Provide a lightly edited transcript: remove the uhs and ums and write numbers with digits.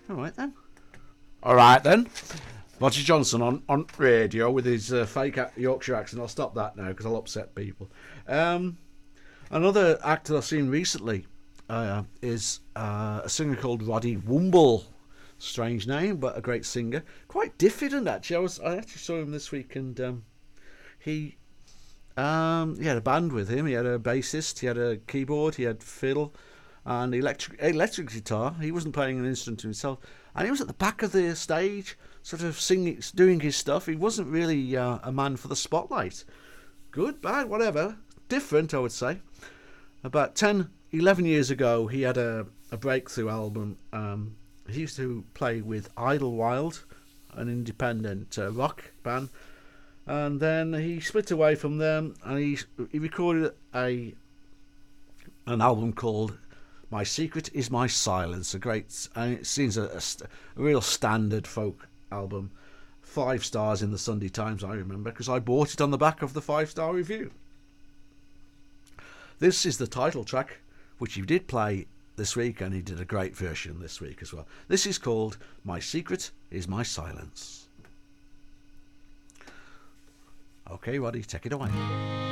All right then. Roger Johnson on radio with his fake Yorkshire accent. I'll stop that now because I'll upset people. Another actor I've seen recently is a singer called Roddy Woomble. Strange name, but a great singer. Quite diffident, actually. I actually saw him this week, and he had a band with him. He had a bassist, he had a keyboard, he had fiddle, and electric guitar. He wasn't playing an instrument himself, and he was at the back of the stage, sort of singing, doing his stuff. He wasn't really a man for the spotlight. Good, bad, whatever. Different, I would say. About 10, 11 years ago, he had a breakthrough album. He used to play with Idlewild, an independent rock band, and then he split away from them, and he recorded an album called My Secret Is My Silence. And it seems a real standard folk album. 5 stars in the Sunday Times, I remember, because I bought it on the back of the 5-star review. This is the title track, which he did play this week, and he did a great version this week as well. This is called My Secret Is My Silence. Okay, Roddy, take it away.